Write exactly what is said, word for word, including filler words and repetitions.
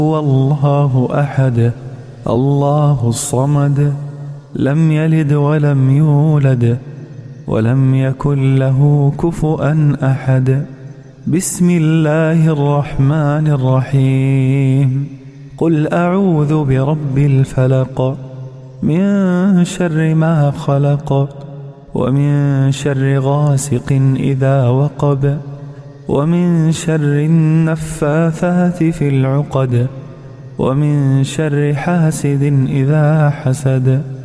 هو الله أحد الله الصمد لم يلد ولم يولد ولم يكن له كفؤا أحد. بسم الله الرحمن الرحيم. قل أعوذ برب الفلق من شر ما خلق ومن شر غاسق إذا وقب ومن شر النفاثات في العقد ومن شر حاسد إذا حسد.